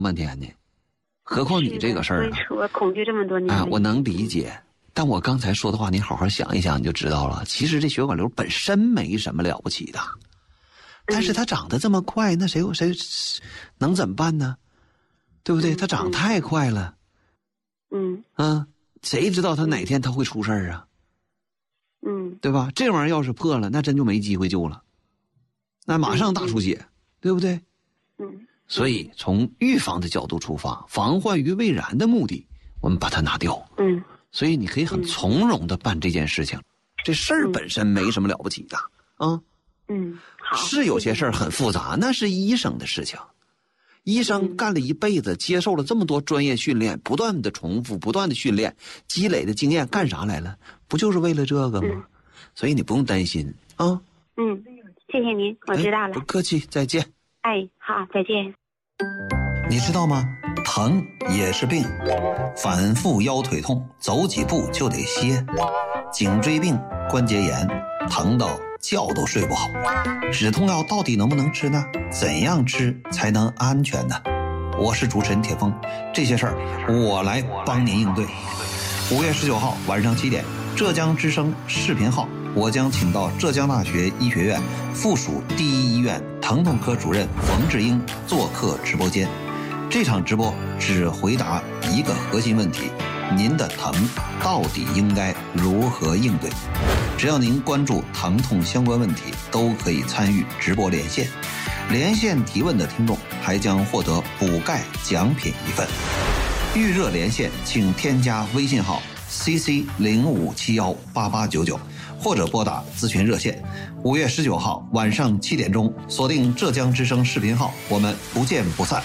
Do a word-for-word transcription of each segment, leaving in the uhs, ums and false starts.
半天呢，何况你这个事儿啊， 我恐惧这么多年啊，我能理解。但我刚才说的话，你好好想一想，你就知道了。其实这血管瘤本身没什么了不起的，但是它长得这么快，那谁谁能怎么办呢？对不对？它长太快了。 嗯。 啊，谁知道它哪天它会出事儿啊？ 嗯。 对吧？这玩意儿要是破了，那真就没机会救了，那马上大出血，嗯、对不对？ 嗯。 所以从预防的角度出发，防患于未然的目的，我们把它拿掉。 嗯。 所以你可以很从容的办这件事情，嗯、这事儿本身没什么了不起的啊。 嗯，好。 是有些事儿很复杂，那是医生的事情。医生干了一辈子，接受了这么多专业训练，不断的重复，不断的训练，积累的经验，干啥来了？不就是为了这个吗？嗯、所以你不用担心啊。 嗯，谢谢您，我知道了。 不客气，再见。 哎，好，再见。 你知道吗？疼也是病，反复腰腿痛，走几步就得歇；颈椎病、关节炎，疼到觉都睡不好。止痛药到底能不能吃呢？怎样吃才能安全呢？我是主持人铁峰，这些事儿我来帮您应对。五月十九号晚上七点，浙江之声视频号，我将请到浙江大学医学院附属第一医院疼痛科主任冯志英做客直播间。这场直播只回答一个核心问题：您的疼到底应该如何应对？只要您关注疼痛相关问题，都可以参与直播连线。连线提问的听众还将获得补钙奖品一份。预热连线，请添加微信号 C C 零五七幺八八九九，或者拨打咨询热线。五月十九号晚上七点钟，锁定浙江之声视频号，我们不见不散。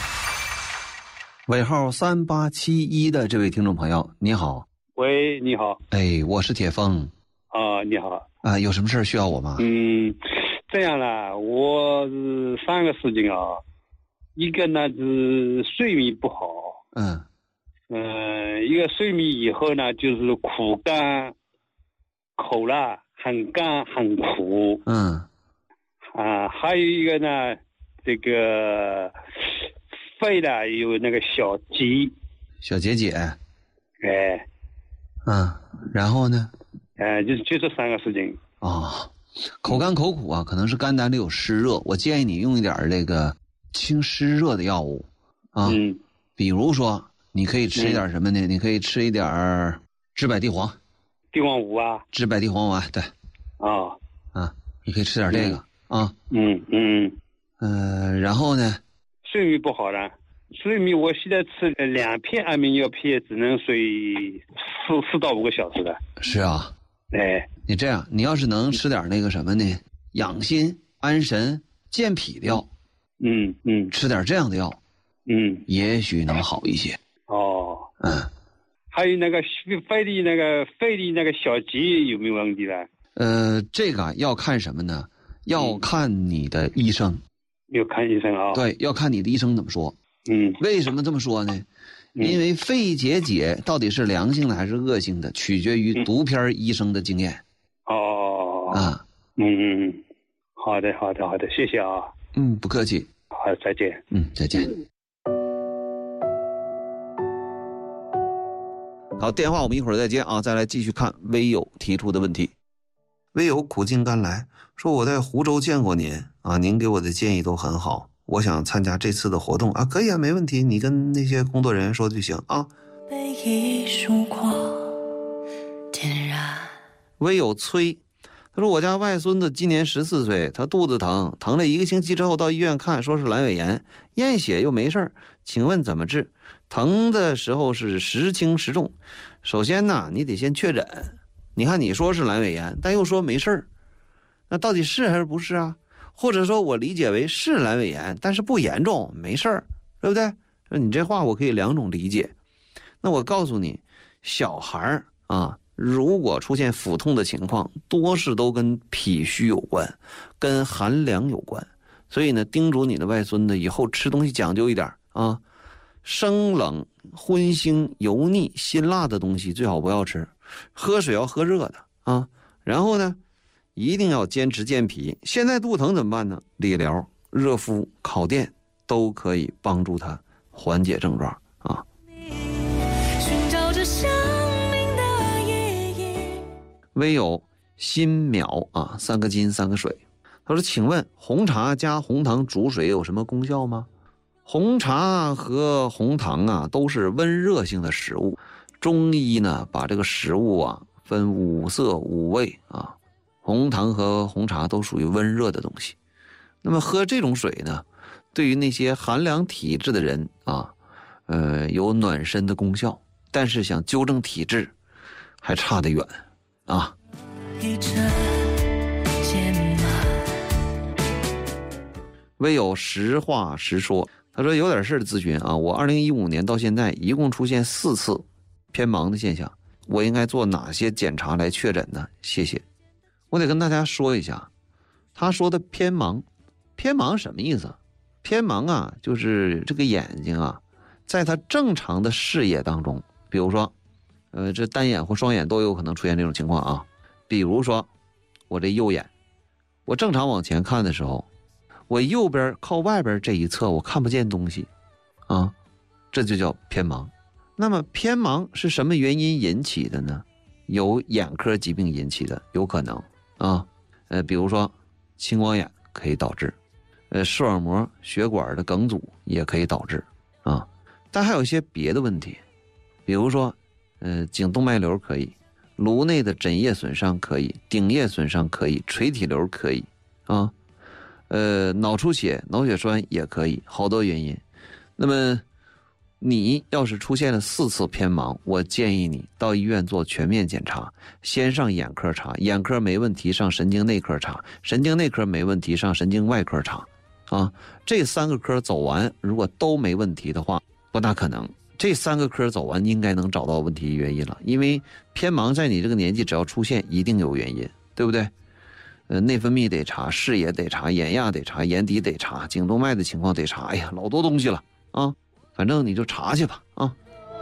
尾号三八七一的这位听众朋友，你好。 喂，你好。 哎，我是铁峰。 啊，你好。 啊，有什么事需要我吗？ 嗯，这样啦，我是三个事情啊，一个呢是睡眠不好。 嗯。 嗯，一个睡眠以后呢，就是苦干，口啦很干很苦。 嗯。 啊，还有一个呢，这个。肺的有那个小结， 小结节， 哎， 嗯，然后呢？ 呃，就就这三个事情啊、哦，口干口苦啊，可能是肝胆里有湿热，我建议你用一点这个清湿热的药物啊， 嗯， 比如说你可以吃一点什么呢？嗯、你可以吃一点知柏地黄， 地黄五啊， 知柏地黄丸，对， 啊啊，你可以吃点这个、嗯、啊， 嗯嗯嗯、呃，然后呢？ 睡眠不好了，睡眠我现在吃两片安眠药片，只能睡四四到五个小时的。 是啊， 哎， 你这样，你要是能吃点那个什么呢？养心、安神、健脾的药， 嗯嗯， 吃点这样的药， 嗯， 也许能好一些。 哦， 嗯， 还有那个肺的那个肺的那个小结有没有问题呢？ 呃，这个要看什么呢？要看你的医生。嗯要看医生啊， 对，要看你的医生怎么说。 嗯， 为什么这么说呢？ 嗯、 因为肺结节到底是良性的还是恶性的，取决于独篇医生的经验。 嗯、哦， 啊， 嗯嗯嗯，好的好的好的，谢谢啊。 嗯，不客气。 好，再见。 嗯，再见。好，电话我们一会儿再接啊，再来继续看微友提出的问题。微友苦尽甘来说，我在湖州见过您啊，您给我的建议都很好，我想参加这次的活动啊，可以啊，没问题，你跟那些工作人员说就行啊。被一束光点燃。微友崔，他说我家外孙子今年十四岁，他肚子疼，疼了一个星期之后到医院看，说是阑尾炎，验血又没事，请问怎么治？疼的时候是时轻时重，首先呢，你得先确诊。你看你说是阑尾炎，但又说没事儿，那到底是还是不是啊？或者说我理解为是阑尾炎，但是不严重，没事儿，对不对？你这话我可以两种理解。那我告诉你，小孩啊，如果出现腹痛的情况，多是都跟脾虚有关，跟寒凉有关。所以呢，叮嘱你的外孙子以后吃东西讲究一点啊，生冷、荤腥、油腻、辛辣的东西最好不要吃。喝水要喝热的啊，然后呢，一定要坚持健脾。现在肚疼怎么办呢？理疗、热敷、烤电都可以帮助他缓解症状啊。 寻找着生命的意义。 微友辛淼啊，三个金三个水，他说请问红茶加红糖煮水有什么功效吗？红茶和红糖啊都是温热性的食物，中医呢把这个食物啊分五色五味啊，红糖和红茶都属于温热的东西。那么喝这种水呢，对于那些寒凉体质的人啊，呃有暖身的功效，但是想纠正体质还差得远啊。 一针剑马。 唯有实话实说，他说有点事咨询啊，我二零一五年到现在一共出现四次偏盲的现象，我应该做哪些检查来确诊呢？谢谢。我得跟大家说一下，他说的偏盲，偏盲什么意思？偏盲啊，就是这个眼睛啊，在他正常的视野当中，比如说，呃，这单眼或双眼都有可能出现这种情况啊。比如说，我这右眼，我正常往前看的时候，我右边靠外边这一侧我看不见东西啊，这就叫偏盲。那么偏盲是什么原因引起的呢？有眼科疾病引起的，有可能啊，呃，比如说青光眼可以导致，呃，视网膜血管的梗阻也可以导致啊，但还有一些别的问题，比如说，呃，颈动脉瘤可以。颅内的枕叶损伤可以，顶叶损伤可以，垂体瘤可以啊，呃，脑出血、脑血栓也可以，好多原因。那么你要是出现了四次偏盲，我建议你到医院做全面检查，先上眼科查，眼科没问题上神经内科查，神经内科没问题上神经外科查啊。这三个科走完，如果都没问题的话，不大可能。这三个科走完应该能找到问题原因了，因为偏盲在你这个年纪只要出现一定有原因，对不对？呃，内分泌得查，视野得查，眼压得查，眼底得查，颈动脉的情况得查，哎呀，老多东西了啊！反正你就查去吧啊。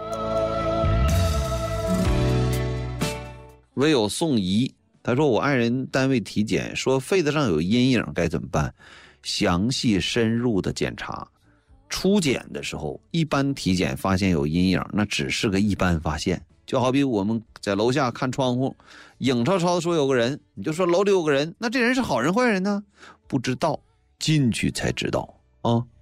唯有宋怡，他说我爱人单位体检说肺子上有阴影该怎么办？详细深入的检查。初检的时候，一般体检发现有阴影，那只是个一般发现。就好比我们在楼下看窗户，影超超说有个人，你就说楼里有个人，那这人是好人坏人呢？不知道，进去才知道啊。